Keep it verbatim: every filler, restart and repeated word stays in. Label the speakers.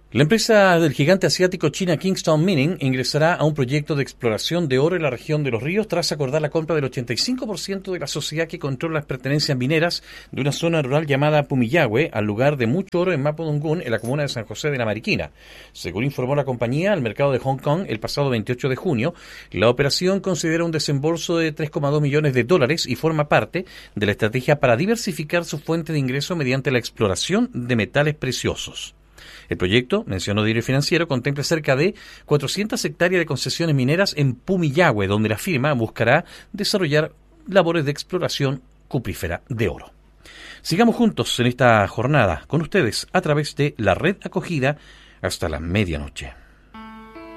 Speaker 1: La empresa del gigante asiático China Kingston Mining ingresará a un proyecto de exploración de oro en la región de Los Ríos tras acordar la compra del ochenta y cinco por ciento de la sociedad que controla las pertenencias mineras de una zona rural llamada Pumillahue, al lugar de mucho oro en Mapudungun, en la comuna de San José de la Mariquina. Según informó la compañía al mercado de Hong Kong el pasado veintiocho de junio, la operación considera un desembolso de tres coma dos millones de dólares y forma parte de la estrategia para diversificar su fuente de ingreso mediante la exploración de metales preciosos. El proyecto, mencionó Diario Financiero, contempla cerca de cuatrocientas hectáreas de concesiones mineras en Pumillahue, donde la firma buscará desarrollar labores de exploración cuprífera de oro. Sigamos juntos en esta jornada con ustedes a través de la red acogida hasta la medianoche.